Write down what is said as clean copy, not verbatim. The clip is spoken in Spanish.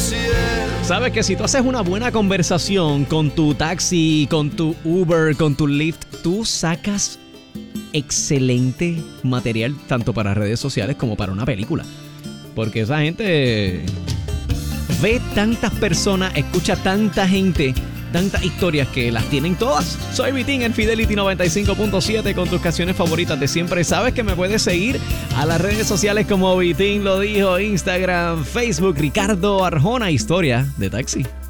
Sabes que si tú haces una buena conversación con tu taxi, con tu Uber, con tu Lyft, tú sacas excelente material tanto para redes sociales como para una película. Porque esa gente ve tantas personas, escucha tanta gente, tantas historias que las tienen todas. Soy Vitín en Fidelity 95.7 con tus canciones favoritas de siempre. Sabes que me puedes seguir a las redes sociales como Vitín lo dijo, Instagram, Facebook, Ricardo Arjona, Historia de Taxi.